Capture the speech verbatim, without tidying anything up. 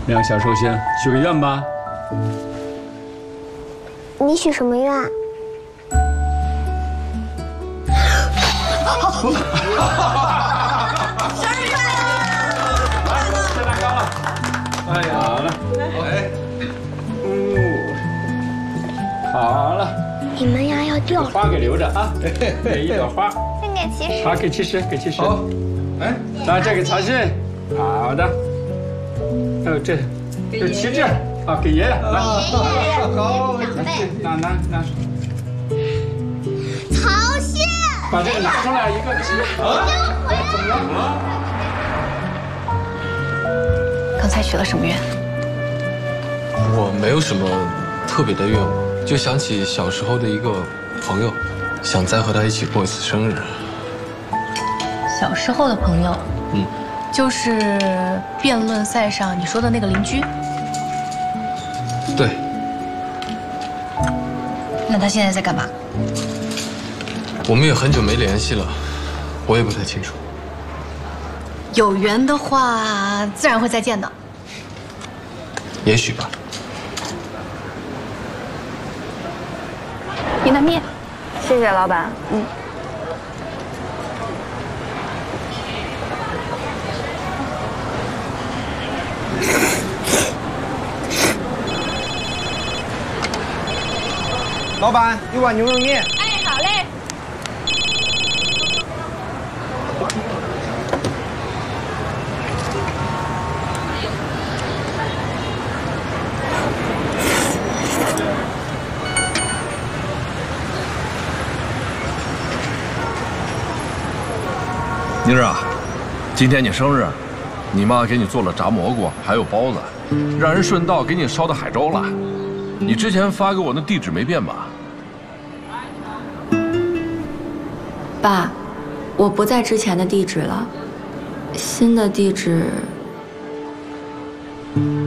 两小寿星，许个愿吧。 你许什么愿？ 生日快乐！ 来，切蛋糕了。哎呀，好了，哎，哦，好了。 你门牙要掉了。 花给留着啊，给一朵花。 先给骑士。 好，给骑士，给骑士。 好， 哎，那这个曹信，好的。还有这，这旗帜，啊，给爷爷来。 好， 拿拿拿。 曹信， 把这个拿出来一个旗。啊？怎么了啊？ 刚才许了什么愿？ 我没有什么特别的愿望，就想起小时候的一个朋友，想再和他一起过一次生日。 小时候的朋友， 嗯， 就是辩论赛上你说的那个邻居。 对。 那他现在在干嘛？ 我们也很久没联系了，我也不太清楚。 有缘的话，自然会再见的。 也许吧。 云南面， 谢谢老板。嗯。 老板，一碗牛肉面。 哎，好嘞。 妮儿啊，今天你生日，你妈给你做了炸蘑菇，还有包子，让人顺道给你烧的海粥了。你之前发给我的地址没变吧？ 爸，我不在之前的地址了，新的地址。